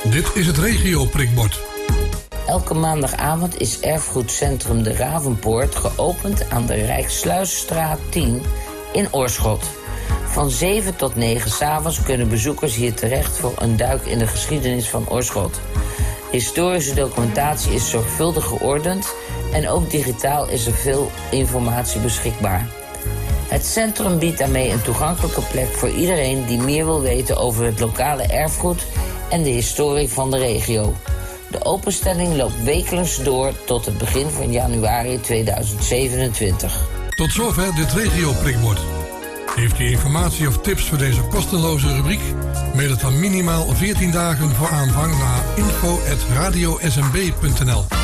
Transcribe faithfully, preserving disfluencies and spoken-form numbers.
Dit is het regio-prikbord. Elke maandagavond is Erfgoedcentrum de Ravenpoort geopend aan de Rijksluisstraat tien in Oorschot. Van zeven tot negen 's avonds kunnen bezoekers hier terecht voor een duik in de geschiedenis van Oorschot. Historische documentatie is zorgvuldig geordend en ook digitaal is er veel informatie beschikbaar. Het centrum biedt daarmee een toegankelijke plek voor iedereen die meer wil weten over het lokale erfgoed en de historie van de regio. De openstelling loopt wekelijks door tot het begin van januari tweeduizend zevenentwintig. Tot zover dit regio-prikbord. Heeft u informatie of tips voor deze kosteloze rubriek? Mail het dan minimaal veertien dagen voor aanvang naar info at radio s m b punt n l.